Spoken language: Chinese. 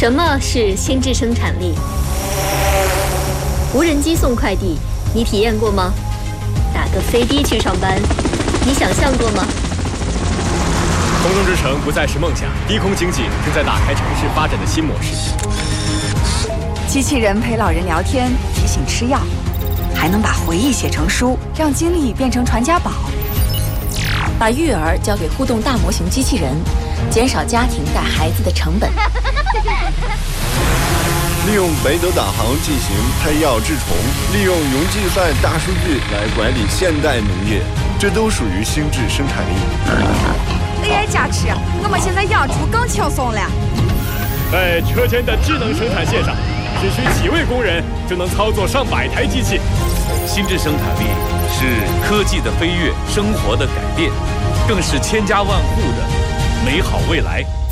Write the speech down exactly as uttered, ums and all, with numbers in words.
什么是心智生产力？无人机送快递，你体验过吗？打个飞的去上班，你想象过吗？ 空中之城不再是梦想，低空经济正在打开城市发展的新模式。 机器人陪老人聊天，提醒吃药，还能把回忆写成书，让经历变成传家宝。 把育儿交给互动大模型机器人，减少家庭带孩子的成本。 利用北斗导航进行配药治虫，利用云计算大数据来管理现代农业，这都属于心智生产力。 A I 加持，我们现在养猪更轻松了。 在车间的智能生产线上，只需几位工人就能操作上百台机器。 心智生产力是科技的飞跃，生活的改变，更是千家万户的美好未来。